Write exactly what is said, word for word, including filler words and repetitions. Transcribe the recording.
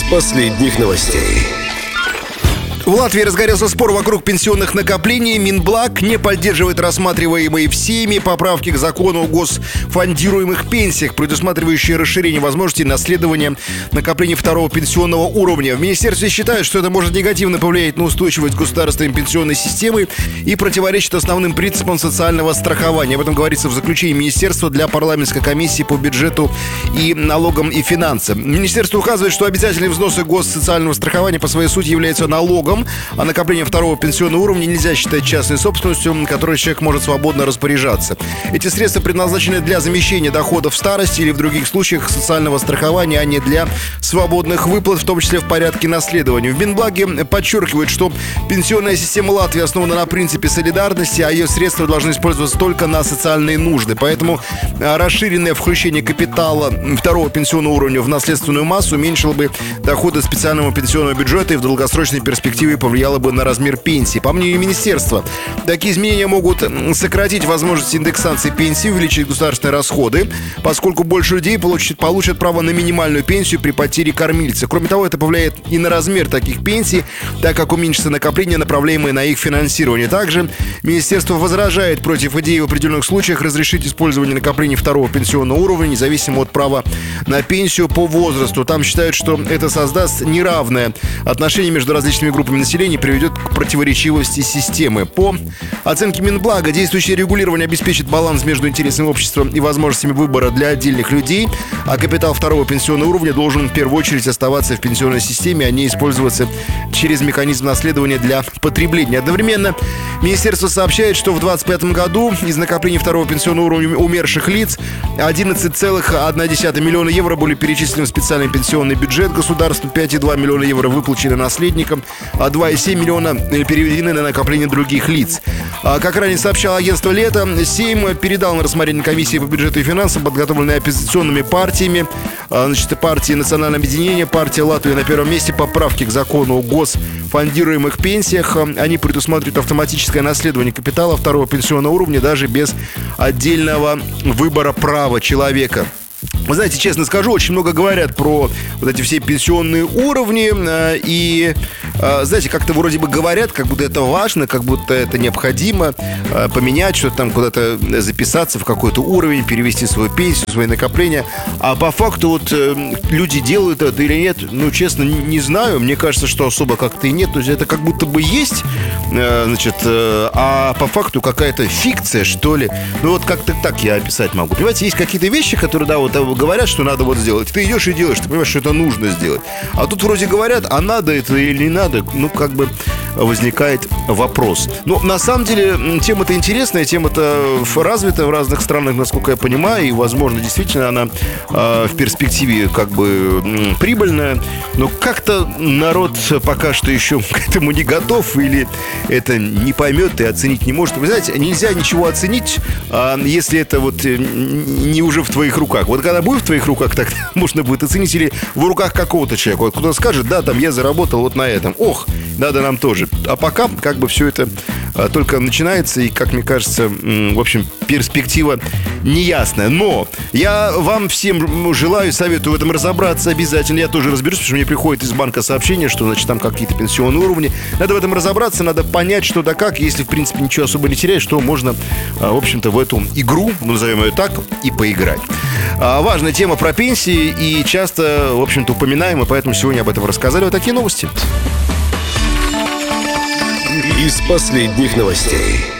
последних новостей. В Латвии разгорелся спор вокруг пенсионных накоплений. Минблаг не поддерживает рассматриваемые всеми поправки к закону о госфондируемых пенсиях, предусматривающие расширение возможностей наследования накоплений второго пенсионного уровня. В министерстве считают, что это может негативно повлиять на устойчивость государственной пенсионной системы и противоречит основным принципам социального страхования. Об этом говорится в заключении министерства для парламентской комиссии по бюджету и налогам и финансам. Министерство указывает, что обязательные взносы госсоциального страхования по своей сути являются налогом, а накопление второго пенсионного уровня нельзя считать частной собственностью, которой человек может свободно распоряжаться. Эти средства предназначены для замещения доходов в старости или в других случаях социального страхования, а не для свободных выплат, в том числе в порядке наследования. В Минблаге подчеркивают, что пенсионная система Латвии основана на принципе солидарности, а ее средства должны использоваться только на социальные нужды. Поэтому расширенное включение капитала второго пенсионного уровня в наследственную массу уменьшило бы доходы специального пенсионного бюджета и в долгосрочной перспективе повлияло бы на размер пенсии. По мнению министерства, такие изменения могут сократить возможность индексации пенсии, увеличить государственные расходы, поскольку больше людей получат, получат право на минимальную пенсию при потере кормильца. Кроме того, это повлияет и на размер таких пенсий, так как уменьшится накопление, направляемое на их финансирование. Также министерство возражает против идеи в определенных случаях разрешить использование накоплений второго пенсионного уровня, независимо от права на пенсию по возрасту. Там считают, что это создаст неравное отношение между различными группами населения, приведет к противоречивости системы. По оценке Минблага, действующее регулирование обеспечит баланс между интересами общества и возможностями выбора для отдельных людей, а капитал второго пенсионного уровня должен в первую очередь оставаться в пенсионной системе, а не использоваться через механизм наследования для потребления. Одновременно министерство сообщает, что в двадцать пятом году из накоплений второго пенсионного уровня умерших лиц одиннадцать целых одна десятая миллиона евро были перечислены в специальный пенсионный бюджет государства, пять целых два миллиона евро выплачены наследникам, а два целых семь миллиона переведены на накопление других лиц. Как ранее сообщало агентство «Лето», Сейм передал на рассмотрение комиссии по бюджету и финансам, подготовленные оппозиционными партиями, значит, партии «Национальное объединение», партия «Латвия» на первом месте, поправки к закону о госфондируемых пенсиях. Они предусматривают автоматическое наследование капитала второго пенсионного уровня даже без отдельного выбора права человека. Вы знаете, честно скажу, очень много говорят про вот эти все пенсионные уровни. И, знаете, как-то вроде бы говорят, как будто это важно, как будто это необходимо поменять что-то там, куда-то записаться в какой-то уровень, перевести свою пенсию, свои накопления. А по факту вот люди делают это или нет, ну, честно, не знаю. Мне кажется, что особо как-то и нет. То есть это как будто бы есть, значит, а по факту какая-то фикция, что ли. Ну вот как-то так я описать могу. Понимаете, есть какие-то вещи, которые, да, вот говорят, что надо вот сделать. Ты идешь и делаешь, ты понимаешь, что это нужно сделать. А тут вроде говорят, а надо это или не надо. Ну, как бы возникает вопрос. Но на самом деле тема-то интересная, тема-то развита в разных странах, насколько я понимаю. И, возможно, действительно она э, в перспективе как бы м, прибыльная. Но как-то народ пока что еще к этому не готов или это не поймет и оценить не может. Вы знаете, нельзя ничего оценить, э, если это вот не уже в твоих руках. Вот когда будет в твоих руках, так можно будет оценить, или в руках какого-то человека. Вот кто-то скажет, да, там я заработал вот на этом. Ох, надо нам тоже. А пока как бы все это а, только начинается, и, как мне кажется, м, в общем, перспектива неясная. Но я вам всем желаю, советую в этом разобраться обязательно. Я тоже разберусь, потому что мне приходит из банка сообщение, что, значит, там какие-то пенсионные уровни. Надо в этом разобраться, надо понять, что да как. Если, в принципе, ничего особо не теряешь, то можно, а, в общем-то, в эту игру, назовем ее так, и поиграть. А, важная тема про пенсии и часто, в общем-то, упоминаем, и поэтому сегодня об этом рассказали. Вот такие новости. Из последних новостей.